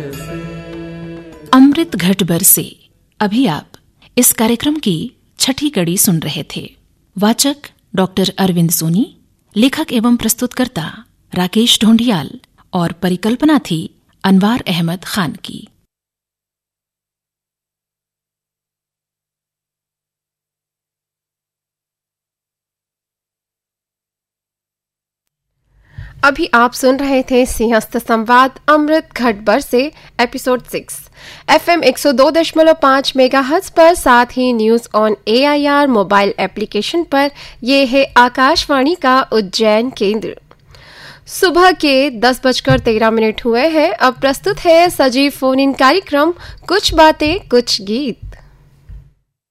अमृत घट बरसे। अभी आप इस कार्यक्रम की छठी कड़ी सुन रहे थे। वाचक डॉक्टर अरविंद सोनी, लेखक एवं प्रस्तुतकर्ता राकेश ढोंडियाल और परिकल्पना थी अनवार अहमद खान की। अभी आप सुन रहे थे सिंहस्थ संवाद अमृत घट बरसे एपिसोड 6 FM 102.5 मेगाहर्ट्ज पर, साथ ही news on AIR mobile application पर। ये है आकाशवाणी का उज्जैन केंद्र। सुबह के 10:13 हुए हैं। अब प्रस्तुत है सजीव फोन इन कार्यक्रम कुछ बातें कुछ गीत।